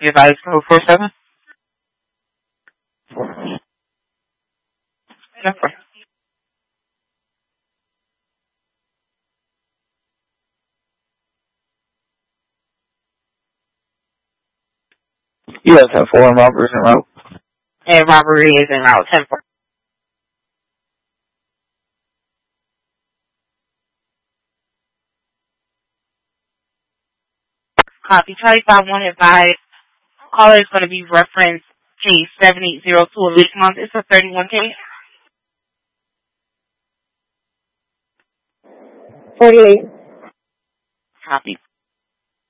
You advise code 47? No problem. Yes, 10-4 and robbery is en route. And robbery is en route 10-4. Copy. Charlie 51 advised. Caller is going to be reference case 7802 of each month. It's a 31 case. 48. Copy.